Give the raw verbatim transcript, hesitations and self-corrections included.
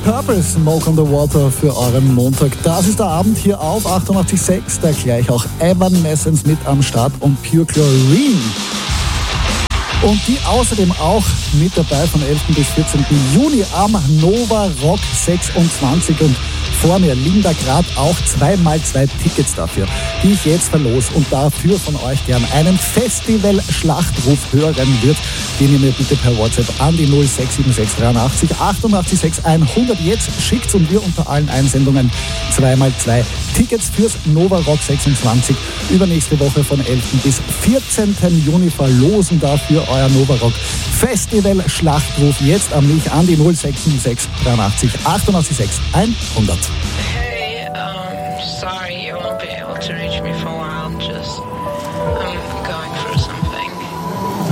Purple, Smoke on the Water für euren Montag. Das ist der Abend hier auf achtundachtzig Komma sechs, da gleich auch Evanescence mit am Start und Pure Chlorine. Und die außerdem auch mit dabei von elften bis vierzehnten Juni am Nova Rock sechsundzwanzig. Und vor mir liegen da gerade auch zwei mal zwei Tickets dafür, die ich jetzt verlose und dafür von euch gern einen Festival-Schlachtruf hören wird, den ihr mir bitte per WhatsApp an die null sechs sieben sechs dreiundachtzig achtundachtzig sechs hundert jetzt schickt und wir unter allen Einsendungen zwei mal zwei Tickets fürs Nova Rock sechsundzwanzig übernächste Woche von elften bis vierzehnten Juni verlosen dafür euer Nova Rock Festival Schlachtruf jetzt an mich an die null sechs sieben sechs dreiundachtzig achtundachtzig sechs hundert.